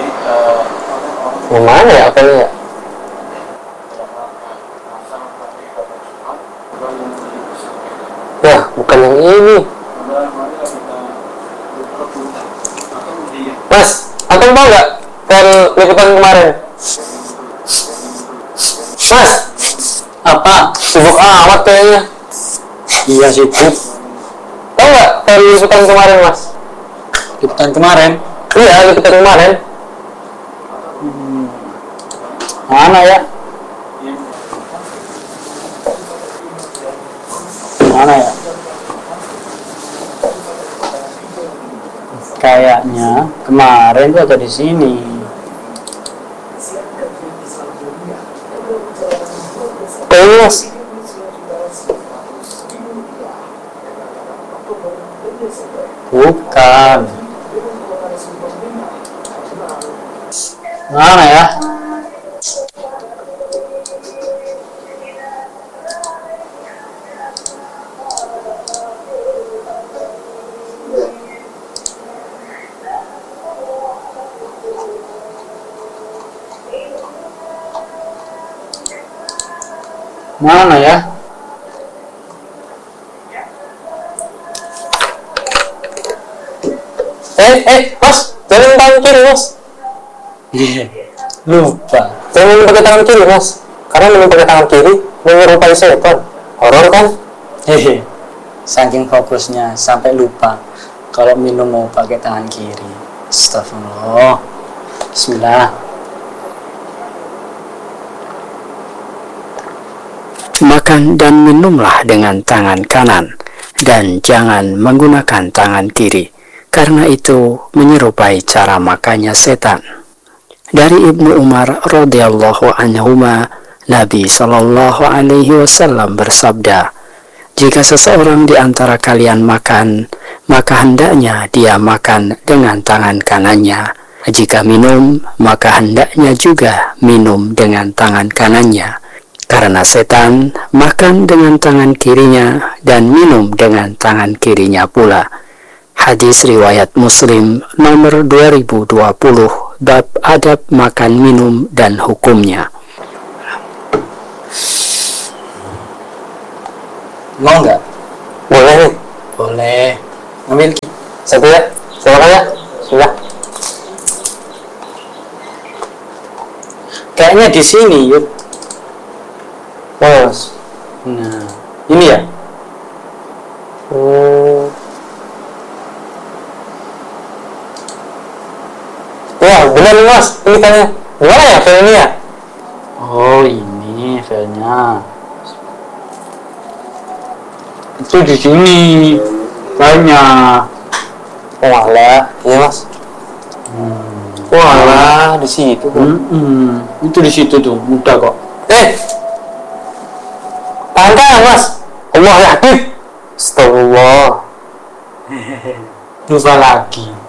Gimana ya apelnya ya? Ya, bukan yang ini. Mas, antum tahu nggak pel liputan kemarin? Mas, Apa? sibuk amat kayaknya. Iya sibuk. Tahu nggak pel liputan kemarin, Mas? Liputan kemarin. Iya, liputan kemarin. Mana ya? Mana ya? Kayaknya kemarin tuh ada di sini. Kayaknya, Mas. Bukan. Mana ya? Mana ya? Mas, jangan tangan kiri, Mas. Lupa. Jangan pakai tangan kiri, Mas. Karena minum pakai tangan kiri menyerupai setan. Horor kan? Hehe. Saking fokusnya sampai lupa kalau minum mau pakai tangan kiri. Astagfirullah. Bismillah. Makan dan minumlah dengan tangan kanan dan jangan menggunakan tangan kiri, karena itu menyerupai cara makannya setan. Dari Ibnu Umar radhiyallahu anhuma, Nabi Shallallahu alaihi wasallam bersabda, jika seseorang di antara kalian makan, maka hendaknya dia makan dengan tangan kanannya. Jika minum, maka hendaknya juga minum dengan tangan kanannya. Karena setan makan dengan tangan kirinya dan minum dengan tangan kirinya pula. Hadis riwayat Muslim nomor 2020, bab adab makan minum dan hukumnya. Mau nggak? Boleh nih. Boleh. Ambil. Satu ya. Silakan ya. Sudah. Kayaknya di sini, yuk. Mas. Nah, ini ya. Wah, benar nih, Mas. Ini kayaknya. Gimana ya filmnya ya? Oh, ini filenya. Itu di sini. Banyak. Walah, iya, Mas. Walah, di situ tuh. Itu di situ tuh, mudah kok. Tahan, Mas. Allah yakin. Astagfirullah. Lupa lagi.